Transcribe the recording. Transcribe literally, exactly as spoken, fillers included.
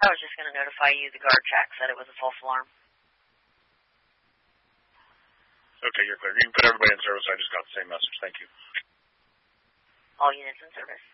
I was just going to notify you the guard check said it was a false alarm. Okay, you're clear. You can put everybody in service. I just got the same message. Thank you. All units in service.